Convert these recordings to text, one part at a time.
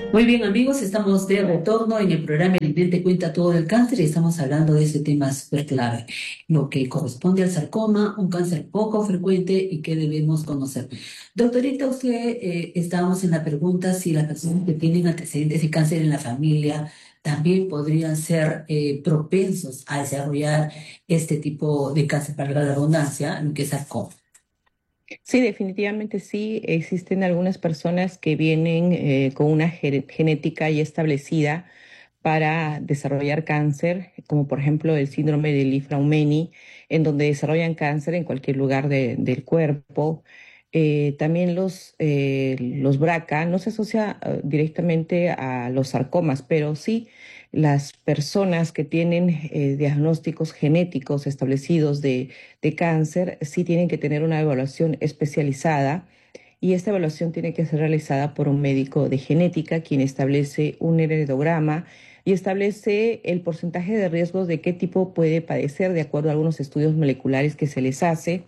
Muy bien, amigos, estamos de retorno en el programa El Vidente Cuenta Todo del Cáncer y estamos hablando de ese tema súper clave, lo que corresponde al sarcoma, un cáncer poco frecuente y que debemos conocer. Doctorita, usted, estábamos en la pregunta si las personas que tienen antecedentes de cáncer en la familia también podrían ser propensos a desarrollar este tipo de cáncer, para la redundancia, lo que es sarcoma. Sí, definitivamente sí. Existen algunas personas que vienen con una genética ya establecida para desarrollar cáncer, como por ejemplo el síndrome de Li-Fraumeni, en donde desarrollan cáncer en cualquier lugar del cuerpo. También los BRCA no se asocia directamente a los sarcomas, pero sí las personas que tienen diagnósticos genéticos establecidos de cáncer sí tienen que tener una evaluación especializada y esta evaluación tiene que ser realizada por un médico de genética quien establece un heredograma y establece el porcentaje de riesgos de qué tipo puede padecer de acuerdo a algunos estudios moleculares que se les hace.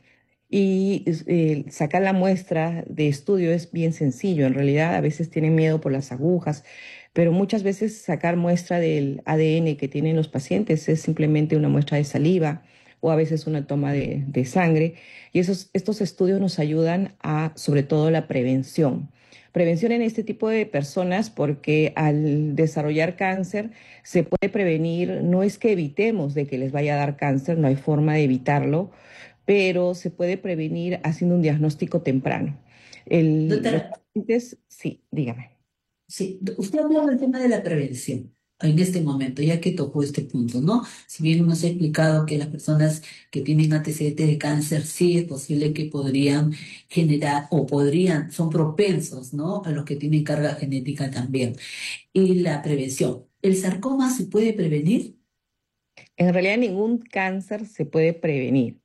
Y sacar la muestra de estudio es bien sencillo. En realidad, a veces tienen miedo por las agujas, pero muchas veces sacar muestra del ADN que tienen los pacientes es simplemente una muestra de saliva o a veces una toma de sangre. Y estos estudios nos ayudan a, sobre todo, la prevención. Prevención en este tipo de personas porque al desarrollar cáncer se puede prevenir, no es que evitemos de que les vaya a dar cáncer, no hay forma de evitarlo, pero se puede prevenir haciendo un diagnóstico temprano. Los Doctora, pacientes, sí, dígame. sí, usted habló del tema de la prevención en este momento, ya que tocó este punto, ¿no? Si bien nos ha explicado que las personas que tienen antecedentes de cáncer sí es posible que podrían generar o podrían, son propensos, ¿no? A los que tienen carga genética también. Y la prevención. ¿El sarcoma se puede prevenir? En realidad ningún cáncer se puede prevenir.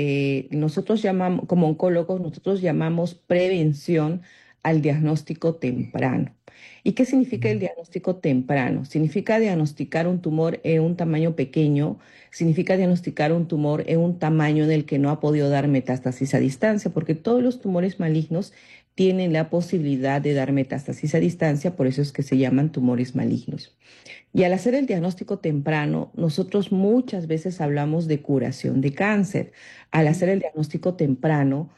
Nosotros llamamos, como oncólogos, nosotros llamamos prevención al diagnóstico temprano. ¿Y qué significa el diagnóstico temprano? Significa diagnosticar un tumor en un tamaño pequeño, significa diagnosticar un tumor en un tamaño en el que no ha podido dar metástasis a distancia, porque todos los tumores malignos tienen la posibilidad de dar metástasis a distancia, por eso es que se llaman tumores malignos. Y al hacer el diagnóstico temprano, nosotros muchas veces hablamos de curación de cáncer. Al hacer el diagnóstico temprano,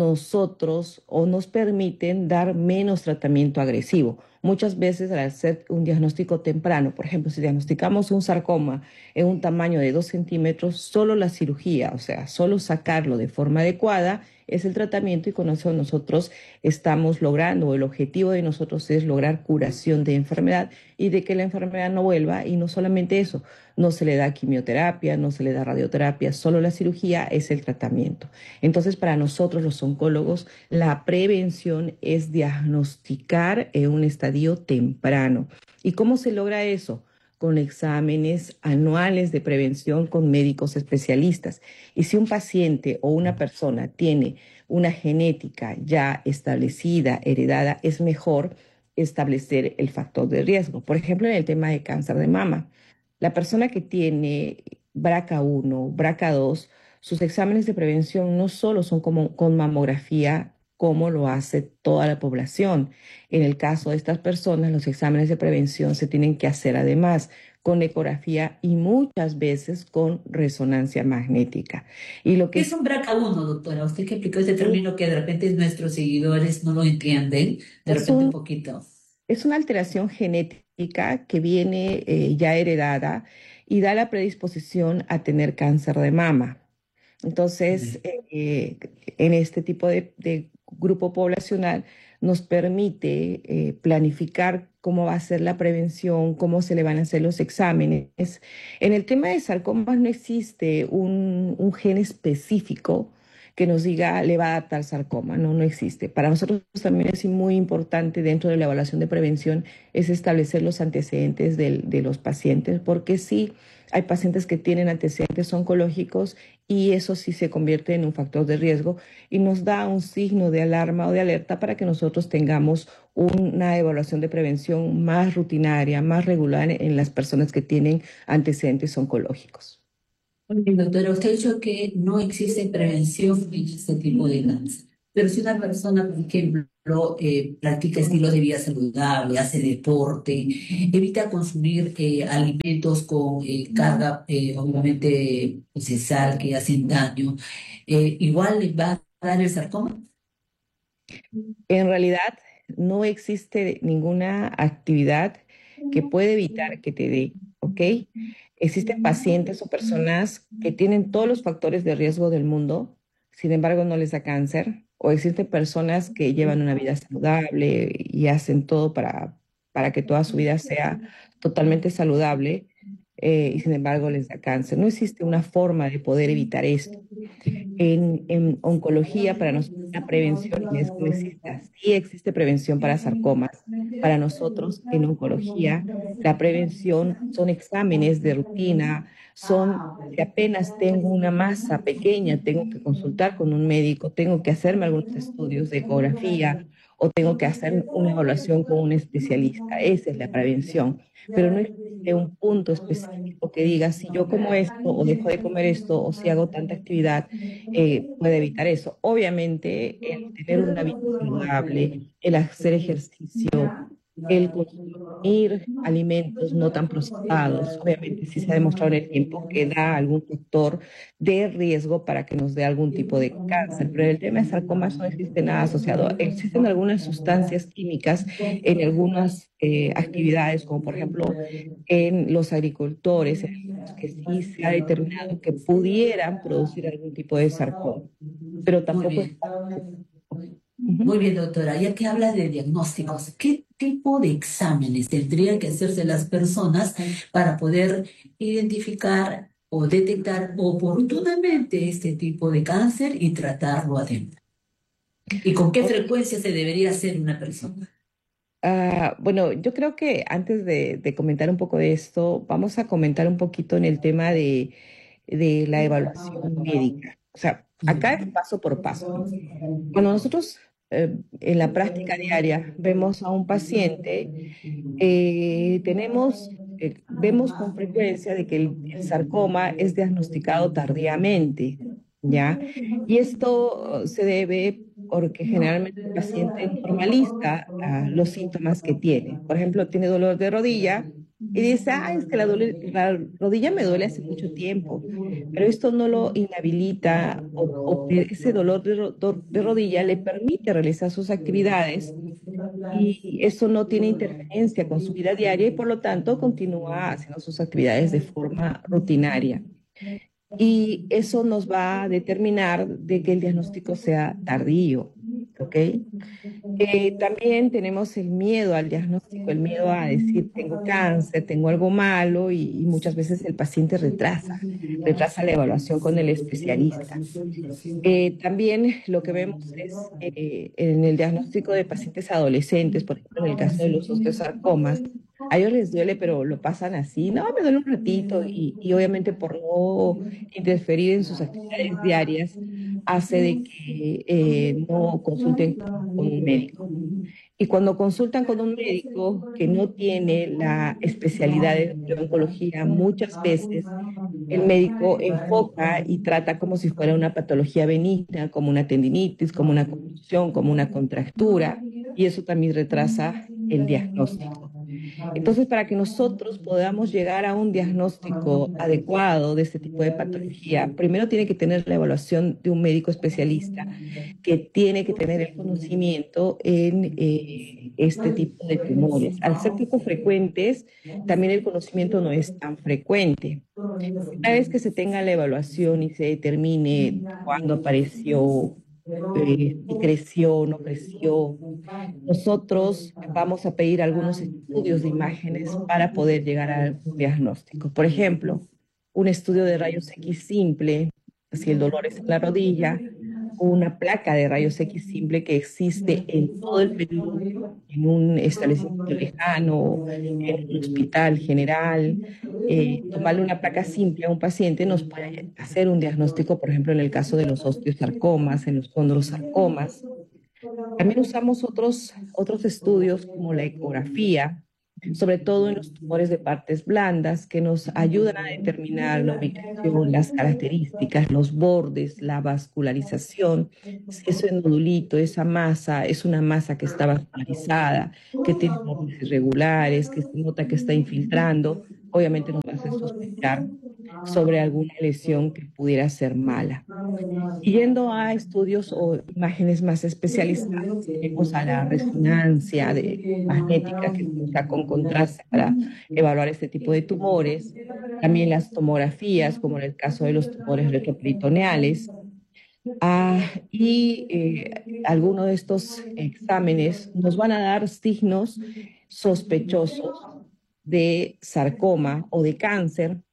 nosotros o nos permiten dar menos tratamiento agresivo. Muchas veces al hacer un diagnóstico temprano, por ejemplo, si diagnosticamos un sarcoma en un tamaño de 2 centímetros, solo la cirugía, o sea, solo sacarlo de forma adecuada, es el tratamiento y con eso nosotros estamos logrando, el objetivo de nosotros es lograr curación de enfermedad y de que la enfermedad no vuelva. Y no solamente eso, no se le da quimioterapia, no se le da radioterapia, solo la cirugía es el tratamiento. Entonces, para nosotros los oncólogos, la prevención es diagnosticar en un estadio temprano. ¿Y cómo se logra eso? Con exámenes anuales de prevención con médicos especialistas. Y si un paciente o una persona tiene una genética ya establecida, heredada, es mejor establecer el factor de riesgo. Por ejemplo, en el tema de cáncer de mama, la persona que tiene BRCA1, BRCA2, sus exámenes de prevención no solo son como con mamografía, como lo hace toda la población. En el caso de estas personas, los exámenes de prevención se tienen que hacer además con ecografía y muchas veces con resonancia magnética. Y lo ¿Qué que es un BRCA1, doctora? Usted que aplicó este término que de repente nuestros seguidores no lo entienden, de es repente un un poquito. Es una alteración genética que viene ya heredada y da la predisposición a tener cáncer de mama. Entonces, en este tipo de grupo poblacional nos permite planificar cómo va a ser la prevención, cómo se le van a hacer los exámenes. En el tema de sarcomas no existe un gen específico que nos diga le va a adaptar sarcoma, no, no existe. Para nosotros también es muy importante dentro de la evaluación de prevención es establecer los antecedentes de los pacientes, porque sí hay pacientes que tienen antecedentes oncológicos y eso sí se convierte en un factor de riesgo y nos da un signo de alarma o de alerta para que nosotros tengamos una evaluación de prevención más rutinaria, más regular en las personas que tienen antecedentes oncológicos. Muy bien, doctora, usted ha dicho que no existe prevención en este tipo de cáncer. Pero si una persona, por ejemplo, practica estilos de vida saludable, hace deporte, evita consumir alimentos con carga, obviamente, pues, de sal que hacen daño, igual le va a dar el sarcoma. En realidad, no existe ninguna actividad que puede evitar que te dé, ¿ok? Existen pacientes o personas que tienen todos los factores de riesgo del mundo, sin embargo no les da cáncer, o existen personas que llevan una vida saludable y hacen todo para que toda su vida sea totalmente saludable, y sin embargo les da cáncer. No existe una forma de poder evitar esto. En oncología, para nosotros, la prevención no es que no exista. Sí existe prevención para sarcomas. Para nosotros, en oncología, la prevención son exámenes de rutina, son, si apenas tengo una masa pequeña, tengo que consultar con un médico, tengo que hacerme algunos estudios de ecografía o tengo que hacer una evaluación con un especialista. Esa es la prevención. Pero no existe un punto específico que diga, si yo como esto o dejo de comer esto o si hago tanta actividad, puede evitar eso. Obviamente, el tener una vida saludable, el hacer ejercicio, el consumir alimentos no tan procesados, obviamente sí se ha demostrado en el tiempo que da algún factor de riesgo para que nos dé algún tipo de cáncer, pero en el tema de sarcomas no existe nada asociado. Existen algunas sustancias químicas en algunas actividades, como por ejemplo en los agricultores, que sí se ha determinado que pudieran producir algún tipo de sarcoma, pero Muy tampoco es... bien. Ujú. Muy bien, doctora. Ya que habla de diagnósticos, ¿qué tipo de exámenes tendrían que hacerse las personas para poder identificar o detectar oportunamente este tipo de cáncer y tratarlo a tiempo? ¿Y con qué frecuencia se debería hacer una persona? Bueno, yo creo que antes de comentar un poco de esto, vamos a comentar un poquito en el tema de la evaluación médica. O sea, acá es paso por paso. Cuando nosotros en la práctica diaria vemos a un paciente, vemos con frecuencia de que el sarcoma es diagnosticado tardíamente, ¿ya? Y esto se debe porque generalmente el paciente normaliza los síntomas que tiene. Por ejemplo, tiene dolor de rodilla y dice, ah, es que la rodilla me duele hace mucho tiempo, pero esto no lo inhabilita o ese dolor de rodilla le permite realizar sus actividades y eso no tiene interferencia con su vida diaria y por lo tanto continúa haciendo sus actividades de forma rutinaria. Y eso nos va a determinar de que el diagnóstico sea tardío, ¿ok? También tenemos el miedo al diagnóstico, el miedo a decir tengo cáncer, tengo algo malo y muchas veces el paciente retrasa la evaluación con el especialista. También lo que vemos es en el diagnóstico de pacientes adolescentes, por ejemplo, en el caso de los osteosarcomas, a ellos les duele, pero lo pasan así, no, me duele un ratito y obviamente por no interferir en sus actividades diarias, hace de que no consulten con un médico. Y cuando consultan con un médico que no tiene la especialidad de oncología, muchas veces el médico enfoca y trata como si fuera una patología benigna, como una tendinitis, como una contusión, como una contractura, y eso también retrasa el diagnóstico. Entonces, para que nosotros podamos llegar a un diagnóstico adecuado de este tipo de patología, primero tiene que tener la evaluación de un médico especialista que tiene que tener el conocimiento en este tipo de tumores. Al ser poco frecuentes, también el conocimiento no es tan frecuente. Una vez que se tenga la evaluación y se determine cuándo apareció, si creció o no creció, nosotros vamos a pedir algunos estudios de imágenes para poder llegar a un diagnóstico. Por ejemplo, un estudio de rayos X simple, si el dolor es en la rodilla, o una placa de rayos X simple que existe en todo el Perú, en un establecimiento lejano, en un hospital general. Tomarle una placa simple a un paciente nos puede hacer un diagnóstico, por ejemplo, en el caso de los osteosarcomas, en los condrosarcomas. También usamos otros estudios como la ecografía sobre todo en los tumores de partes blandas, que nos ayudan a determinar la ubicación, las características, los bordes, la vascularización, si ese nodulito, esa masa, es una masa que está vascularizada, que tiene bordes irregulares, que se nota que está infiltrando, obviamente nos va a hacer sospechar sobre alguna lesión que pudiera ser mala. Yendo a estudios o imágenes más especializadas, tenemos a la resonancia magnética que se usa con contraste para evaluar este tipo de tumores, también las tomografías, como en el caso de los tumores retroperitoneales, algunos de estos exámenes nos van a dar signos sospechosos de sarcoma o de cáncer,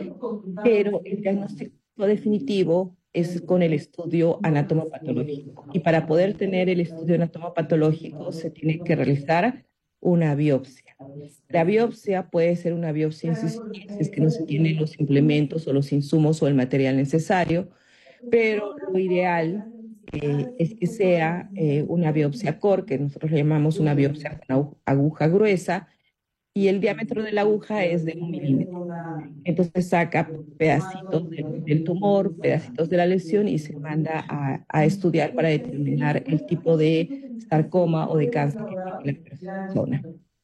pero el diagnóstico definitivo es con el estudio anatomopatológico. Y para poder tener el estudio anatomopatológico se tiene que realizar una biopsia. La biopsia puede ser una biopsia incisiva, si es que no se tienen los implementos o los insumos o el material necesario, pero lo ideal es que sea una biopsia core, que nosotros le llamamos una biopsia con aguja gruesa, y el diámetro de la aguja es de 1 milímetro. Entonces saca pedacitos del tumor, pedacitos de la lesión y se manda a estudiar para determinar el tipo de sarcoma o de cáncer que tiene la persona.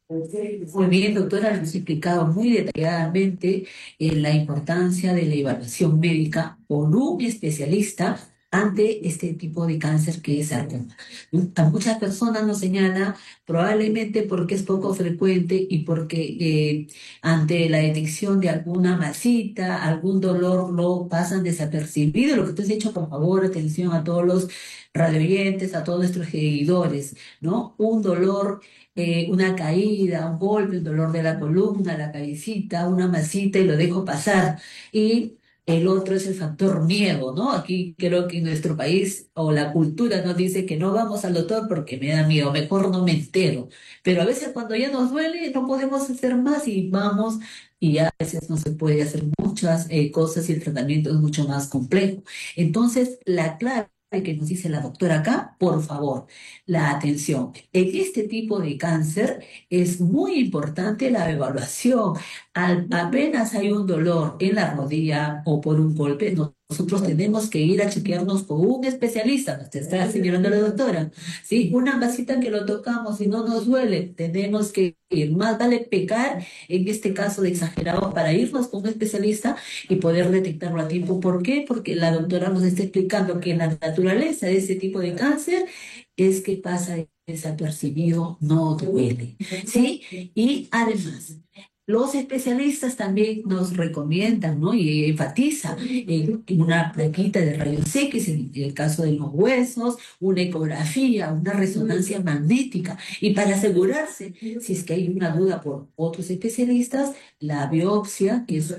Muy bien, doctora, nos ha explicado muy detalladamente la importancia de la evaluación médica por un especialista ante este tipo de cáncer que es sarcoma. A muchas personas nos señala probablemente porque es poco frecuente y porque ante la detección de alguna masita, algún dolor, lo pasan desapercibido. Lo que usted ha hecho, por favor, atención a todos los radioyentes, a todos nuestros seguidores, ¿no? Un dolor, una caída, un golpe, un dolor de la columna, la cabecita, una masita y lo dejo pasar. Y el otro es el factor miedo, ¿no? Aquí creo que en nuestro país o la cultura nos dice que no vamos al doctor porque me da miedo, mejor no me entero. Pero a veces cuando ya nos duele no podemos hacer más y vamos y ya a veces no se puede hacer muchas cosas y el tratamiento es mucho más complejo. Entonces, la clave que nos dice la doctora acá, por favor, la atención. En este tipo de cáncer es muy importante la evaluación. Apenas hay un dolor en la rodilla o por un golpe, nosotros tenemos que ir a chequearnos con un especialista, nos está señalando la doctora, ¿sí? Una masita que lo tocamos y no nos duele, tenemos que ir. Más vale pecar, en este caso de exagerado, para irnos con un especialista y poder detectarlo a tiempo. ¿Por qué? Porque la doctora nos está explicando que la naturaleza de ese tipo de cáncer es que pasa desapercibido, no duele, ¿sí? Y además, los especialistas también nos recomiendan, ¿no? Y enfatiza una plaquita de rayos X en el caso de los huesos, una ecografía, una resonancia magnética. Y para asegurarse, si es que hay una duda por otros especialistas, la biopsia, que es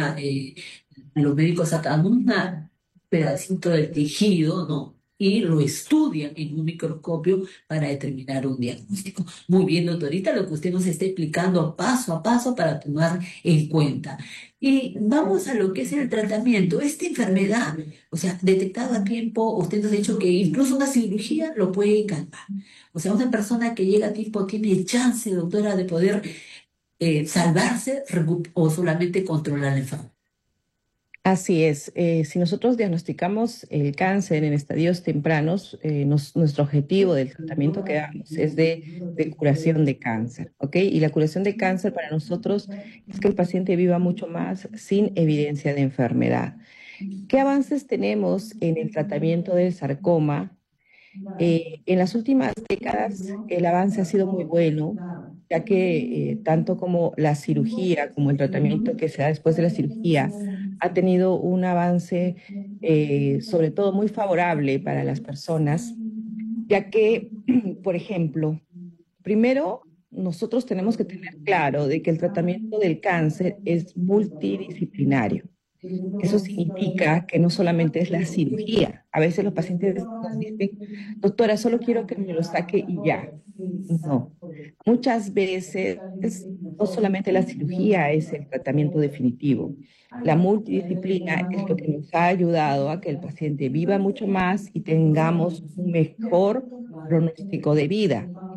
los médicos sacan un pedacito del tejido, ¿no? Y lo estudian en un microscopio para determinar un diagnóstico. Muy bien, doctorita, lo que usted nos está explicando paso a paso para tomar en cuenta. Y vamos a lo que es el tratamiento. Esta enfermedad, o sea, detectada a tiempo, usted nos ha dicho que incluso una cirugía lo puede calmar. O sea, una persona que llega a tiempo tiene chance, doctora, de poder salvarse o solamente controlar la enfermedad. Así es, si nosotros diagnosticamos el cáncer en estadios tempranos, nuestro objetivo del tratamiento que damos es de curación de cáncer, ¿ok? Y la curación de cáncer para nosotros es que el paciente viva mucho más sin evidencia de enfermedad. ¿Qué avances tenemos en el tratamiento del sarcoma? En las últimas décadas el avance ha sido muy bueno, ya que tanto como la cirugía, como el tratamiento que se da después de la cirugía, ha tenido un avance sobre todo muy favorable para las personas, ya que, por ejemplo, primero nosotros tenemos que tener claro de que el tratamiento del cáncer es multidisciplinario. Eso significa que no solamente es la cirugía. A veces los pacientes nos dicen, doctora, solo quiero que me lo saque y ya. No. Muchas veces no solamente la cirugía es el tratamiento definitivo. La multidisciplina es lo que nos ha ayudado a que el paciente viva mucho más y tengamos un mejor pronóstico de vida.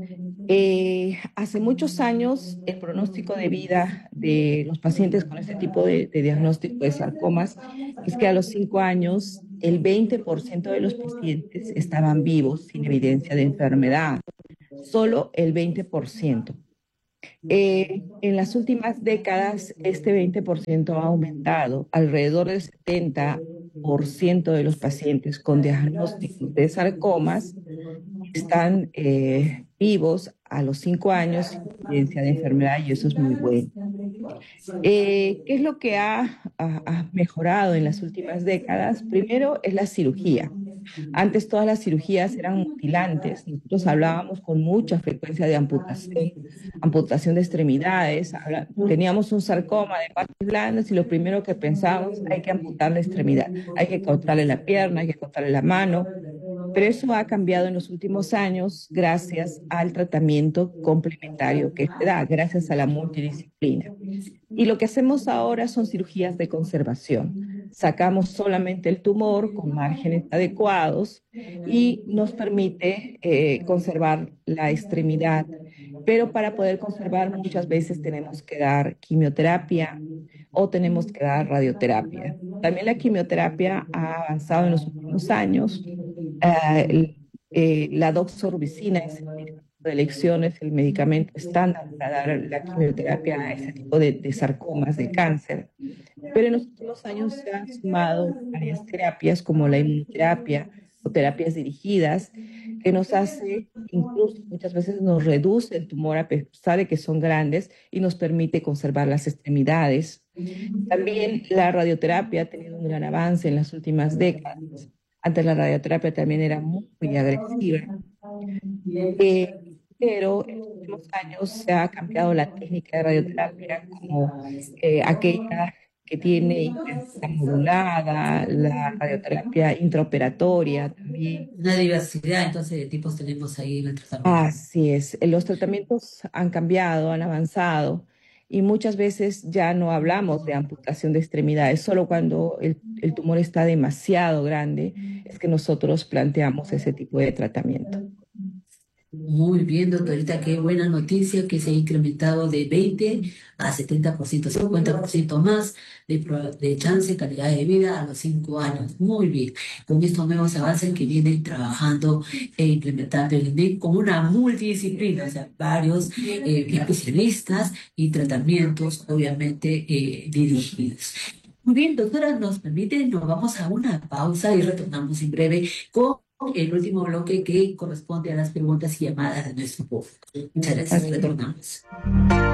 Hace muchos años, el pronóstico de vida de los pacientes con este tipo de diagnóstico de sarcomas es que a los 5 años el 20% de los pacientes estaban vivos sin evidencia de enfermedad, solo el 20%. En las últimas décadas, este 20% ha aumentado. Alrededor del 70% de los pacientes con diagnósticos de sarcomas están vivos a los 5 años sin evidencia de enfermedad y eso es muy bueno. ¿Qué es lo que ha mejorado en las últimas décadas? Primero es la cirugía. Antes todas las cirugías eran mutilantes. Nosotros hablábamos con mucha frecuencia de amputación, amputación de extremidades. Teníamos un sarcoma de partes blandas y lo primero que pensábamos, hay que amputar la extremidad, hay que cortarle la pierna, hay que cortarle la mano. Pero eso ha cambiado en los últimos años gracias al tratamiento complementario que se da, gracias a la multidisciplina. Y lo que hacemos ahora son cirugías de conservación. Sacamos solamente el tumor con márgenes adecuados y nos permite conservar la extremidad. Pero para poder conservar muchas veces tenemos que dar quimioterapia o tenemos que dar radioterapia. También la quimioterapia ha avanzado en los últimos años. La doxorubicina es el medicamento de elección, es el medicamento estándar para dar la quimioterapia a ese tipo de sarcomas, de cáncer. Pero en los últimos años se han sumado varias terapias como la inmunoterapia o terapias dirigidas que nos hace, incluso muchas veces nos reduce el tumor a pesar de que son grandes y nos permite conservar las extremidades. También la radioterapia ha tenido un gran avance en las últimas décadas. Antes la radioterapia también era muy agresiva, eh, pero en los últimos años se ha cambiado la técnica de radioterapia como aquella que tiene intensidad modulada, la radioterapia intraoperatoria también. Una diversidad entonces de tipos tenemos ahí en el tratamiento. Así es, los tratamientos han cambiado, han avanzado y muchas veces ya no hablamos de amputación de extremidades, solo cuando el tumor está demasiado grande es que nosotros planteamos ese tipo de tratamiento. Muy bien, doctorita, qué buena noticia que se ha incrementado de 20 a 70%, 50% más de chance de calidad de vida a los 5 años. Muy bien, con estos nuevos avances que vienen trabajando e implementando el INEC como una multidisciplina, o sea, varios especialistas y tratamientos obviamente dirigidos. Muy bien, doctora, nos permite, nos vamos a una pausa y retornamos en breve con el último bloque que corresponde a las preguntas y llamadas de nuestro público. Muchas gracias, Así es. retornamos.